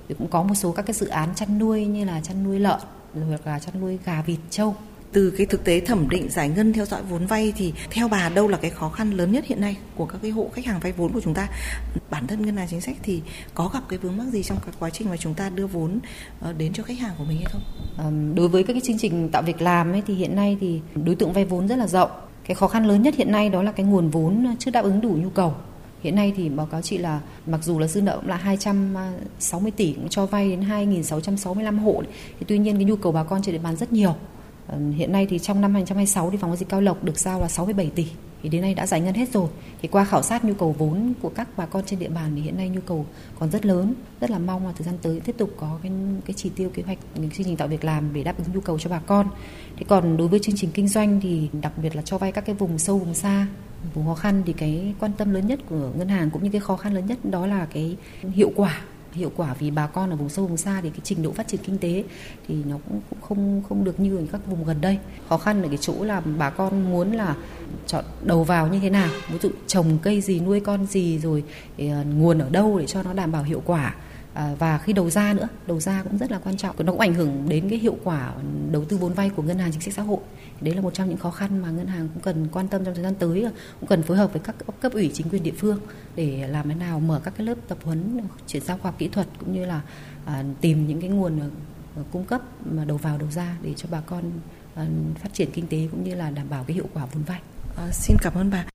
Thì cũng có một số các cái dự án chăn nuôi như là chăn nuôi lợn hoặc là chăn nuôi gà, vịt, trâu. Từ cái thực tế thẩm định giải ngân theo dõi vốn vay thì theo bà đâu là cái khó khăn lớn nhất hiện nay của các cái hộ khách hàng vay vốn của chúng ta? Bản thân ngân hàng chính sách thì có gặp cái vướng mắc gì trong cái quá trình mà chúng ta đưa vốn đến cho khách hàng của mình hay không? Đối với các cái chương trình tạo việc làm ấy, thì hiện nay thì đối tượng vay vốn rất là rộng. Cái khó khăn lớn nhất hiện nay đó là cái nguồn vốn chưa đáp ứng đủ nhu cầu. Hiện nay thì báo cáo chị là mặc dù là dư nợ cũng là 260 tỷ cũng cho vay đến 2.665 hộ thì tuy nhiên cái nhu cầu bà con trên địa bàn rất nhiều. Hiện nay thì trong năm 2026 thì phòng giao dịch Cao Lộc được giao là 67 tỷ thì đến nay đã giải ngân hết rồi. Thì qua khảo sát nhu cầu vốn của các bà con trên địa bàn thì hiện nay nhu cầu còn rất lớn, rất là mong là thời gian tới tiếp tục có cái chỉ tiêu kế hoạch chương trình tạo việc làm để đáp ứng nhu cầu cho bà con. Thế còn đối với chương trình kinh doanh thì đặc biệt là cho vay các cái vùng sâu vùng xa, vùng khó khăn thì cái quan tâm lớn nhất của ngân hàng cũng như cái khó khăn lớn nhất đó là cái hiệu quả vì bà con ở vùng sâu vùng xa thì cái trình độ phát triển kinh tế thì nó cũng không được như ở các vùng gần đây. Khó khăn ở cái chỗ là bà con muốn là chọn đầu vào như thế nào, ví dụ trồng cây gì, nuôi con gì, rồi nguồn ở đâu để cho nó đảm bảo hiệu quả. Và khi đầu ra nữa, đầu ra cũng rất là quan trọng, nó cũng ảnh hưởng đến cái hiệu quả đầu tư vốn vay của ngân hàng chính sách xã hội. Đấy là một trong những khó khăn mà ngân hàng cũng cần quan tâm trong thời gian tới, cũng cần phối hợp với các cấp ủy chính quyền địa phương để làm thế nào mở các cái lớp tập huấn chuyển giao khoa học kỹ thuật cũng như là tìm những cái nguồn cung cấp mà đầu vào đầu ra để cho bà con phát triển kinh tế cũng như là đảm bảo cái hiệu quả vốn vay. Xin cảm ơn bà.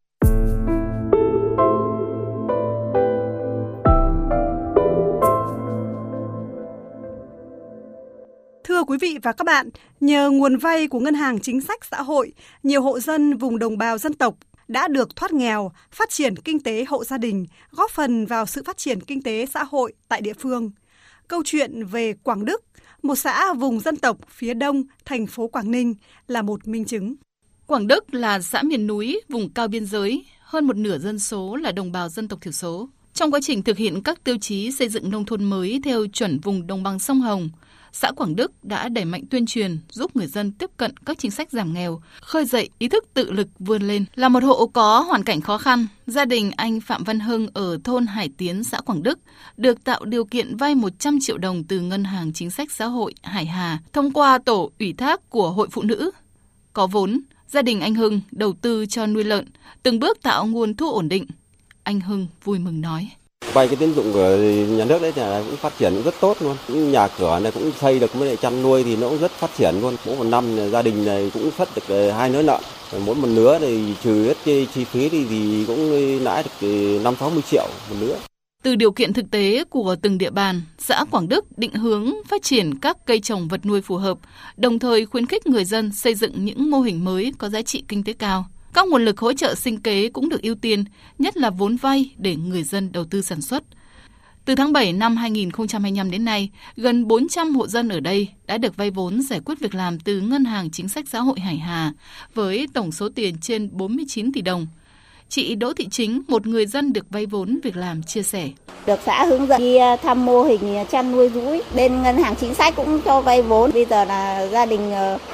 Thưa quý vị và các bạn, nhờ nguồn vay của Ngân hàng Chính sách Xã hội, nhiều hộ dân vùng đồng bào dân tộc đã được thoát nghèo, phát triển kinh tế hộ gia đình, góp phần vào sự phát triển kinh tế xã hội tại địa phương. Câu chuyện về Quảng Đức, một xã vùng dân tộc phía đông thành phố Quảng Ninh là một minh chứng. Quảng Đức là xã miền núi, vùng cao biên giới, hơn một nửa dân số là đồng bào dân tộc thiểu số. Trong quá trình thực hiện các tiêu chí xây dựng nông thôn mới theo chuẩn vùng đồng bằng sông Hồng, xã Quảng Đức đã đẩy mạnh tuyên truyền giúp người dân tiếp cận các chính sách giảm nghèo, khơi dậy ý thức tự lực vươn lên. Là một hộ có hoàn cảnh khó khăn, gia đình anh Phạm Văn Hưng ở thôn Hải Tiến, xã Quảng Đức được tạo điều kiện vay 100 triệu đồng từ Ngân hàng Chính sách Xã hội Hải Hà thông qua tổ ủy thác của Hội Phụ Nữ. Có vốn, gia đình anh Hưng đầu tư cho nuôi lợn, từng bước tạo nguồn thu ổn định. Anh Hưng vui mừng nói. Vay cái tín dụng của nhà nước đấy là cũng phát triển rất tốt luôn. Những nhà cửa này cũng xây được, với lại chăn nuôi thì nó cũng rất phát triển luôn. Mỗi một năm gia đình này cũng phát được 2 nứa lợn. Mỗi một nứa thì trừ hết cái chi phí thì cũng lãi được 5-60 triệu một nứa. Từ điều kiện thực tế của từng địa bàn, xã Quảng Đức định hướng phát triển các cây trồng vật nuôi phù hợp, đồng thời khuyến khích người dân xây dựng những mô hình mới có giá trị kinh tế cao. Các nguồn lực hỗ trợ sinh kế cũng được ưu tiên, nhất là vốn vay để người dân đầu tư sản xuất. Từ tháng 7 năm 2025 đến nay, gần 400 hộ dân ở đây đã được vay vốn giải quyết việc làm từ Ngân hàng Chính sách Xã hội Hải Hà với tổng số tiền trên 49 tỷ đồng. Chị Đỗ Thị Chính, một người dân được vay vốn việc làm, chia sẻ. Được xã hướng dẫn đi thăm mô hình chăn nuôi rũi, bên Ngân hàng Chính sách cũng cho vay vốn. Bây giờ là gia đình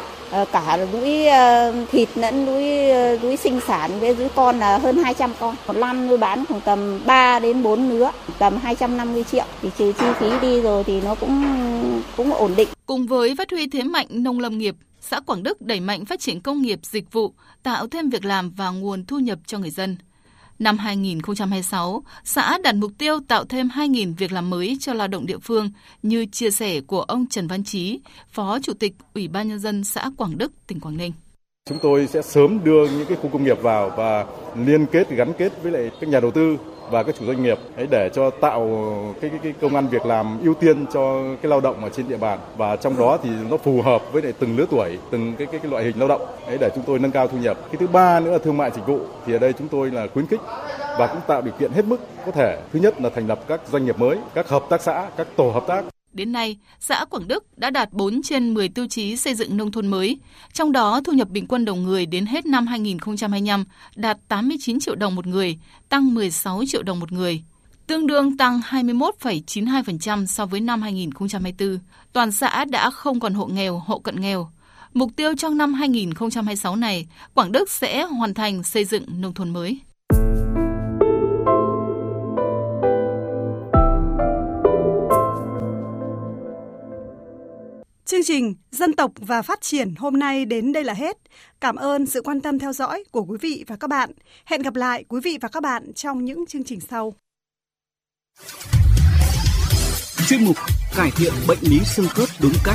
cả rũi thịt lẫn rũi sinh sản với rũi con là hơn 200 con. Một năm nuôi bán khoảng tầm 3 đến 4 nứa, tầm 250 triệu. Thì trừ chi phí đi rồi thì nó cũng ổn định. Cùng với phát huy thế mạnh nông lâm nghiệp, xã Quảng Đức đẩy mạnh phát triển công nghiệp dịch vụ, tạo thêm việc làm và nguồn thu nhập cho người dân. Năm 2026, xã đặt mục tiêu tạo thêm 2.000 việc làm mới cho lao động địa phương, như chia sẻ của ông Trần Văn Chí, Phó Chủ tịch Ủy ban Nhân dân xã Quảng Đức, tỉnh Quảng Ninh. Chúng tôi sẽ sớm đưa những cái khu công nghiệp vào và liên kết, gắn kết với lại các nhà đầu tư và các chủ doanh nghiệp để cho tạo cái công ăn việc làm ưu tiên cho cái lao động ở trên địa bàn, và trong đó thì nó phù hợp với lại từng lứa tuổi, từng cái loại hình lao động để chúng tôi nâng cao thu nhập. Cái thứ ba nữa là thương mại dịch vụ, thì ở đây chúng tôi là khuyến khích và cũng tạo điều kiện hết mức có thể. Thứ nhất là thành lập các doanh nghiệp mới, các hợp tác xã, các tổ hợp tác. Đến nay, xã Quảng Đức đã đạt 4 trên 10 tiêu chí xây dựng nông thôn mới. Trong đó, thu nhập bình quân đầu người đến hết năm 2025 đạt 89 triệu đồng một người, tăng 16 triệu đồng một người, tương đương tăng 21,92% so với năm 2024. Toàn xã đã không còn hộ nghèo, hộ cận nghèo. Mục tiêu trong năm 2026 này, Quảng Đức sẽ hoàn thành xây dựng nông thôn mới. Chương trình Dân tộc và Phát triển hôm nay đến đây là hết. Cảm ơn sự quan tâm theo dõi của quý vị và các bạn. Hẹn gặp lại quý vị và các bạn trong những chương trình sau. Chuyên mục cải thiện bệnh lý xương khớp đúng cách.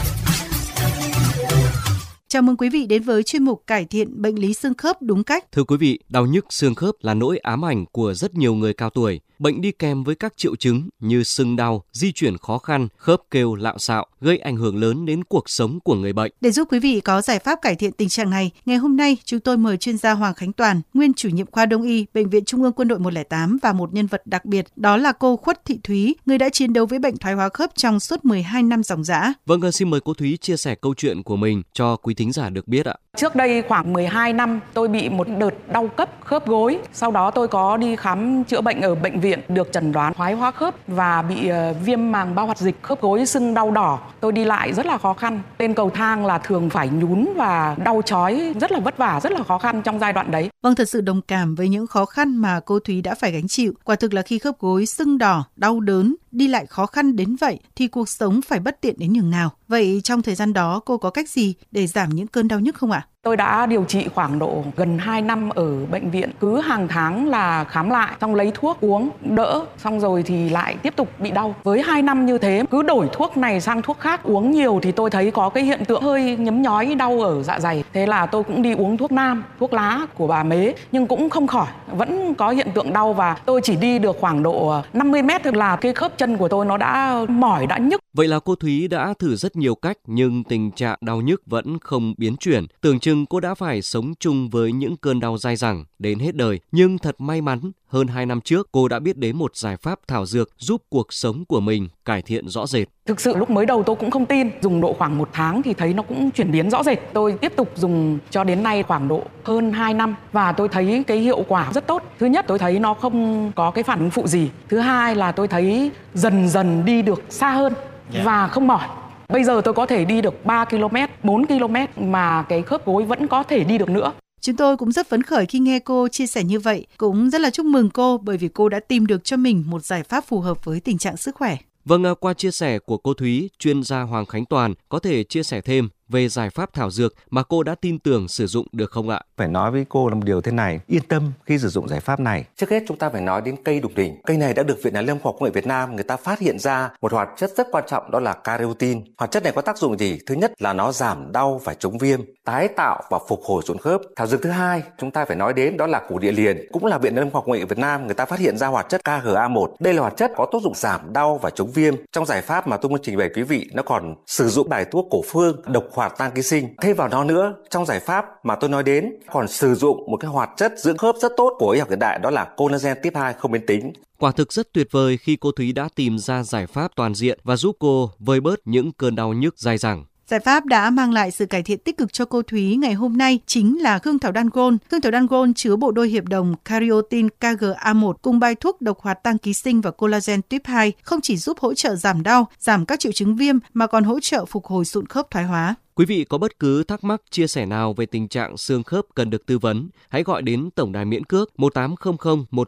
Chào mừng quý vị đến với chuyên mục cải thiện bệnh lý xương khớp đúng cách. Thưa quý vị, đau nhức xương khớp là nỗi ám ảnh của rất nhiều người cao tuổi. Bệnh đi kèm với các triệu chứng như sưng đau, di chuyển khó khăn, khớp kêu lạo xạo, gây ảnh hưởng lớn đến cuộc sống của người bệnh. Để giúp quý vị có giải pháp cải thiện tình trạng này, ngày hôm nay chúng tôi mời chuyên gia Hoàng Khánh Toàn, nguyên chủ nhiệm khoa Đông y, Bệnh viện Trung ương Quân đội 108 và một nhân vật đặc biệt, đó là cô Khuất Thị Thúy, người đã chiến đấu với bệnh thoái hóa khớp trong suốt 12 năm ròng rã. Vâng, xin mời cô Thúy chia sẻ câu chuyện của mình cho quý thính giả được biết ạ. Trước đây khoảng 12 năm tôi bị một đợt đau cấp khớp gối. Sau đó tôi có đi khám chữa bệnh ở bệnh viện, được chẩn đoán thoái hóa khớp và bị viêm màng bao hoạt dịch, khớp gối sưng đau đỏ. Tôi đi lại rất là khó khăn. Lên cầu thang là thường phải nhún và đau chói, rất là vất vả, rất là khó khăn trong giai đoạn đấy. Vâng, thật sự đồng cảm với những khó khăn mà cô Thúy đã phải gánh chịu. Quả thực là khi khớp gối sưng đỏ, đau đớn, đi lại khó khăn đến vậy thì cuộc sống phải bất tiện đến nhường nào. Vậy trong thời gian đó cô có cách gì để giảm những cơn đau nhức không ạ? Tôi đã điều trị khoảng độ gần 2 năm ở bệnh viện. Cứ hàng tháng là khám lại, xong lấy thuốc uống, đỡ, xong rồi thì lại tiếp tục bị đau. Với 2 năm như thế, cứ đổi thuốc này sang thuốc khác, uống nhiều thì tôi thấy có cái hiện tượng hơi nhấm nhói đau ở dạ dày. Thế là tôi cũng đi uống thuốc nam, thuốc lá của bà Mế, nhưng cũng không khỏi, vẫn có hiện tượng đau và tôi chỉ đi được khoảng độ 50 mét thôi là cái khớp chân của tôi nó đã mỏi, đã nhức. Vậy là cô Thúy đã thử rất nhiều cách nhưng tình trạng đau nhức vẫn không biến chuyển. Tưởng chừng cô đã phải sống chung với những cơn đau dai dẳng đến hết đời. Nhưng thật may mắn, hơn 2 năm trước cô đã biết đến một giải pháp thảo dược giúp cuộc sống của mình cải thiện rõ rệt. Thực sự lúc mới đầu tôi cũng không tin, dùng độ khoảng 1 tháng thì thấy nó cũng chuyển biến rõ rệt. Tôi tiếp tục dùng cho đến nay khoảng độ hơn 2 năm và tôi thấy cái hiệu quả rất tốt. Thứ nhất, tôi thấy nó không có cái phản ứng phụ gì. Thứ hai là tôi thấy dần dần đi được xa hơn và không mỏi. Bây giờ tôi có thể đi được 3 km, 4 km mà cái khớp gối vẫn có thể đi được nữa. Chúng tôi cũng rất phấn khởi khi nghe cô chia sẻ như vậy. Cũng rất là chúc mừng cô bởi vì cô đã tìm được cho mình một giải pháp phù hợp với tình trạng sức khỏe. Vâng, qua chia sẻ của cô Thúy, chuyên gia Hoàng Khánh Toàn có thể chia sẻ thêm về giải pháp thảo dược mà cô đã tin tưởng sử dụng được không ạ? Phải nói với cô là một điều thế này, yên tâm khi sử dụng giải pháp này. Trước hết chúng ta phải nói đến cây đục đỉnh. Cây này đã được Viện Hàn Lâm Khoa học Công nghệ Việt Nam người ta phát hiện ra một hoạt chất rất quan trọng, đó là carotin. Hoạt chất này có tác dụng gì? Thứ nhất là nó giảm đau và chống viêm, tái tạo và phục hồi xương khớp. Thảo dược thứ hai chúng ta phải nói đến đó là củ địa liền, cũng là Viện Hàn Lâm Khoa học Công nghệ Việt Nam người ta phát hiện ra hoạt chất KGA1. Đây là hoạt chất có tác dụng giảm đau và chống viêm. Trong giải pháp mà tôi muốn trình bày quý vị, nó còn sử dụng bài thuốc cổ phương độc hoạt tăng ký sinh. Thêm vào đó nữa, trong giải pháp mà tôi nói đến còn sử dụng một cái hoạt chất dưỡng khớp rất tốt của y học hiện đại, đó là collagen type 2 không biến tính. Quả thực rất tuyệt vời khi cô Thúy đã tìm ra giải pháp toàn diện và giúp cô vơi bớt những cơn đau nhức dai dẳng. Giải pháp đã mang lại sự cải thiện tích cực cho cô Thúy ngày hôm nay chính là Khương Thảo Đan Gold. Khương Thảo Đan Gold chứa bộ đôi hiệp đồng Cariotin KGA1 cùng bài thuốc độc hoạt tăng ký sinh và collagen type 2 không chỉ giúp hỗ trợ giảm đau, giảm các triệu chứng viêm mà còn hỗ trợ phục hồi sụn khớp thoái hóa. Quý vị có bất cứ thắc mắc, chia sẻ nào về tình trạng xương khớp cần được tư vấn, hãy gọi đến tổng đài miễn cước 1800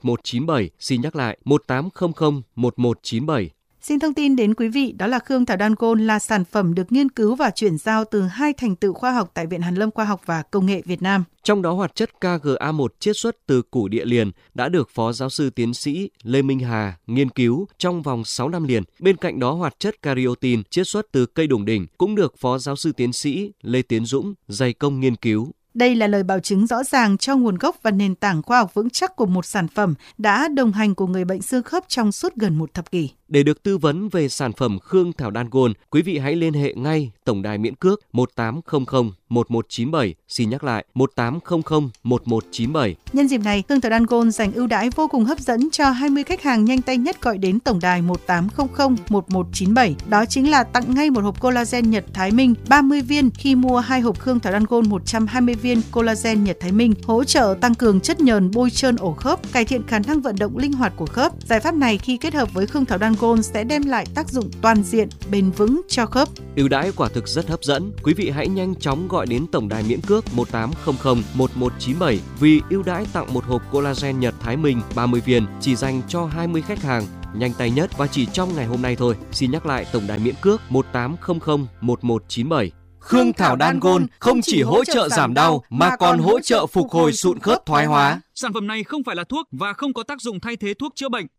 1197. Xin nhắc lại 1800 1197. Xin thông tin đến quý vị, đó là Khương Thảo Đan Gold là sản phẩm được nghiên cứu và chuyển giao từ 2 thành tựu khoa học tại Viện Hàn Lâm Khoa học và Công nghệ Việt Nam. Trong đó hoạt chất KGA1 chiết xuất từ củ địa liền đã được Phó Giáo sư Tiến sĩ Lê Minh Hà nghiên cứu trong vòng 6 năm liền. Bên cạnh đó hoạt chất Cariotin chiết xuất từ cây đủng đỉnh cũng được Phó Giáo sư Tiến sĩ Lê Tiến Dũng dày công nghiên cứu. Đây là lời bảo chứng rõ ràng cho nguồn gốc và nền tảng khoa học vững chắc của một sản phẩm đã đồng hành cùng người bệnh xương khớp trong suốt gần một thập kỷ. Để được tư vấn về sản phẩm Khương Thảo Đan Gold, quý vị hãy liên hệ ngay tổng đài miễn cước 1800 1197. Xin nhắc lại 1800 1197. Nhân dịp này, Khương Thảo Đan Gold dành ưu đãi vô cùng hấp dẫn cho 20 khách hàng nhanh tay nhất gọi đến tổng đài 1800 1197. Đó chính là tặng ngay một hộp collagen Nhật Thái Minh 30 viên khi mua 2 hộp Khương Thảo Đan Gold 120 viên collagen Nhật Thái Minh, hỗ trợ tăng cường chất nhờn bôi trơn ổ khớp, cải thiện khả năng vận động linh hoạt của khớp. Giải pháp này khi kết hợp với Khương Thảo Đan Gold sẽ đem lại tác dụng toàn diện, bền vững cho khớp. Ưu đãi quả thực rất hấp dẫn. Quý vị hãy nhanh chóng gọi đến tổng đài miễn cước 1800 1197 vì ưu đãi tặng một hộp collagen Nhật Thái Minh 30 viên chỉ dành cho 20 khách hàng nhanh tay nhất và chỉ trong ngày hôm nay thôi. Xin nhắc lại tổng đài miễn cước 1800 1197. Khương Thảo Đan Gold không chỉ hỗ trợ giảm đau mà còn hỗ trợ phục hồi sụn khớp thoái hóa. Sản phẩm này không phải là thuốc và không có tác dụng thay thế thuốc chữa bệnh.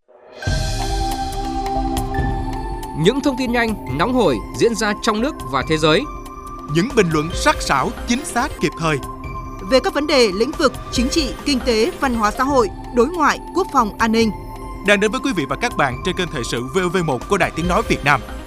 Những thông tin nhanh, nóng hổi diễn ra trong nước và thế giới. Những bình luận sắc sảo, chính xác, kịp thời. Về các vấn đề lĩnh vực chính trị, kinh tế, văn hóa xã hội, đối ngoại, quốc phòng, an ninh. Đang đến với quý vị và các bạn trên kênh Thời sự VOV1 của Đài Tiếng nói Việt Nam.